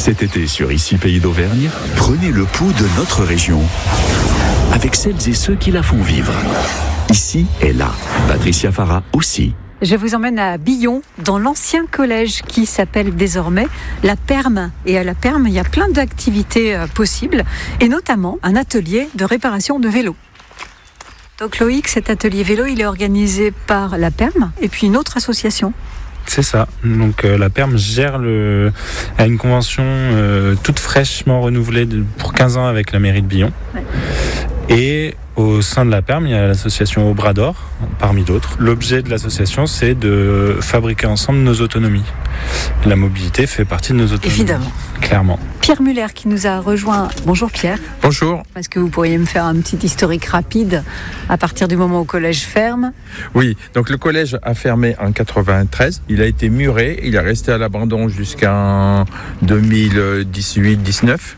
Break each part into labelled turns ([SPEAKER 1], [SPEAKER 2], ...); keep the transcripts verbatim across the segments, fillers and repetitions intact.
[SPEAKER 1] Cet été sur Ici Pays d'Auvergne, prenez le pouls de notre région avec celles et ceux qui la font vivre. Ici et là, Patricia Farah aussi.
[SPEAKER 2] Je vous emmène à Billon, dans l'ancien collège qui s'appelle désormais la Perme. Et à la Perme, il y a plein d'activités possibles, et notamment un atelier de réparation de vélos. Donc Loïc, cet atelier vélo, il est organisé par la Perme et puis une autre association.
[SPEAKER 3] C'est ça. Donc euh, la Perme gère le, a une convention euh, toute fraîchement renouvelée de, pour quinze ans avec la mairie de Billon. Ouais. Et au sein de la Perme, il y a l'association Au Bras d'Or, parmi d'autres. L'objet de l'association, c'est de fabriquer ensemble nos autonomies. La mobilité fait partie de nos autonomies.
[SPEAKER 2] Évidemment.
[SPEAKER 3] Clairement.
[SPEAKER 2] Pierre Muller qui nous a rejoint. Bonjour Pierre.
[SPEAKER 4] Bonjour.
[SPEAKER 2] Est-ce que vous pourriez me faire un petit historique rapide à partir du moment où le collège ferme ?
[SPEAKER 4] Oui, donc le collège a fermé en quatre-vingt-treize. Il a été muré, il est resté à l'abandon jusqu'en deux mille dix-huit dix-neuf.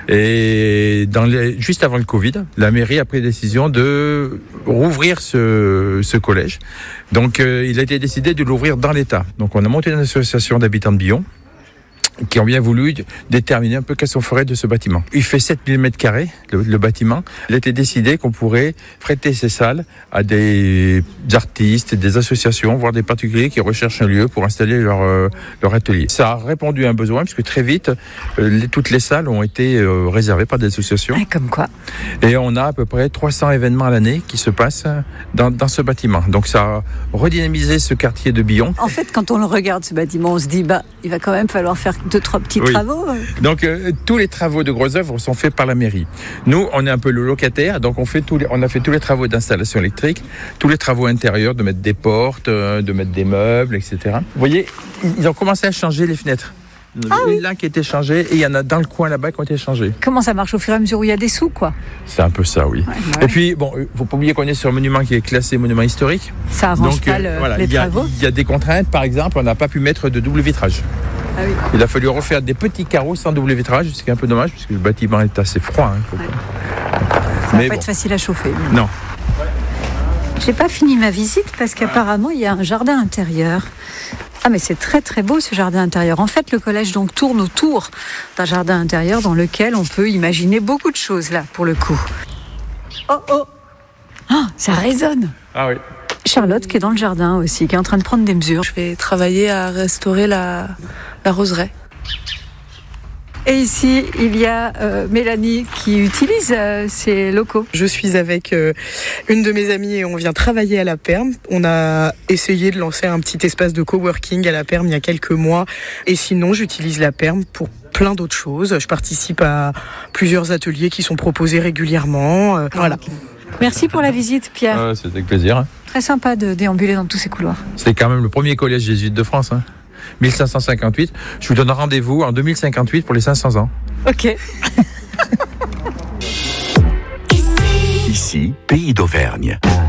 [SPEAKER 4] Et dans les, juste avant le Covid, la mairie a pris la décision de rouvrir ce, ce collège. Donc euh, il a été décidé de l'ouvrir dans l'État. Donc on a monté une association d'habitants de Billon qui ont bien voulu déterminer un peu qu'est-ce qu'on ferait de ce bâtiment. Il fait sept mille mètres carrés, le, le bâtiment. Il a été décidé qu'on pourrait prêter ces salles à des artistes, des associations, voire des particuliers qui recherchent un lieu pour installer leur, euh, leur atelier. Ça a répondu à un besoin, puisque très vite, euh, les, toutes les salles ont été euh, réservées par des associations.
[SPEAKER 2] Et comme quoi.
[SPEAKER 4] Et on a à peu près trois cents événements à l'année qui se passent dans, dans ce bâtiment. Donc ça a redynamisé ce quartier de Billon.
[SPEAKER 2] En fait, quand on le regarde, ce bâtiment, on se dit, bah, il va quand même falloir faire deux, trois petits oui. travaux.
[SPEAKER 4] Donc, euh, tous les travaux de grosses œuvres sont faits par la mairie. Nous, on est un peu le locataire, donc on, fait tous les, on a fait tous les travaux d'installation électrique, tous les travaux intérieurs, de mettre des portes, euh, de mettre des meubles, et cetera. Vous voyez, ils ont commencé à changer les fenêtres.
[SPEAKER 2] Ah
[SPEAKER 4] il y en a
[SPEAKER 2] oui.
[SPEAKER 4] là qui étaient changés et il y en a dans le coin là-bas qui ont été changés.
[SPEAKER 2] Comment ça marche au fur et à mesure où il y a des sous, quoi ?
[SPEAKER 4] C'est un peu ça, oui. Ouais, bah et ouais. puis, bon, il ne faut pas oublier qu'on est sur un monument qui est classé monument historique.
[SPEAKER 2] Ça arrange
[SPEAKER 4] Donc,
[SPEAKER 2] pas le,
[SPEAKER 4] euh, voilà,
[SPEAKER 2] les
[SPEAKER 4] il y a,
[SPEAKER 2] travaux.
[SPEAKER 4] Il y a des contraintes, par exemple, on n'a pas pu mettre de double vitrage.
[SPEAKER 2] Ah oui.
[SPEAKER 4] Il a fallu refaire des petits carreaux sans double vitrage, ce qui est un peu dommage, puisque le bâtiment est assez froid. Hein, faut
[SPEAKER 2] ouais.
[SPEAKER 4] pas...
[SPEAKER 2] Ça
[SPEAKER 4] Mais
[SPEAKER 2] va pas
[SPEAKER 4] bon.
[SPEAKER 2] être facile à chauffer.
[SPEAKER 4] Non.
[SPEAKER 2] J'ai pas fini ma visite parce qu'apparemment il y a un jardin intérieur. Ah mais c'est très très beau ce jardin intérieur. En fait le collège donc tourne autour d'un jardin intérieur dans lequel on peut imaginer beaucoup de choses là pour le coup. Oh oh, oh ça résonne.
[SPEAKER 4] Ah oui.
[SPEAKER 2] Charlotte qui est dans le jardin aussi, qui est en train de prendre des mesures.
[SPEAKER 5] Je vais travailler à restaurer la, la roseraie.
[SPEAKER 2] Et ici, il y a euh, Mélanie qui utilise euh, ces locaux.
[SPEAKER 5] Je suis avec euh, une de mes amies et on vient travailler à la Perme. On a essayé de lancer un petit espace de coworking à la Perme il y a quelques mois. Et sinon, j'utilise la Perme pour plein d'autres choses. Je participe à plusieurs ateliers qui sont proposés régulièrement. Euh, voilà.
[SPEAKER 2] Okay. Merci pour la visite, Pierre.
[SPEAKER 4] Euh, c'était avec plaisir. Hein.
[SPEAKER 2] Très sympa de déambuler dans tous ces couloirs.
[SPEAKER 4] C'était quand même le premier collège jésuite de France. Hein. mille cinq cent cinquante-huit. Je vous donne rendez-vous en deux mille cinquante-huit pour les cinq cents ans.
[SPEAKER 2] Ok.
[SPEAKER 1] Ici, Pays d'Auvergne.